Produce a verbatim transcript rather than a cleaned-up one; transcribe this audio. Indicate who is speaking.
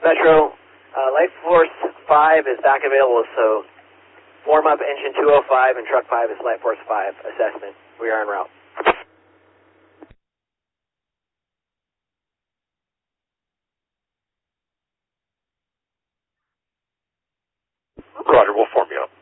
Speaker 1: Metro, uh, Light Force five is back available, so form up engine two oh five and truck five is Light Force five assessment. We are en route.
Speaker 2: Roger, we'll form you up.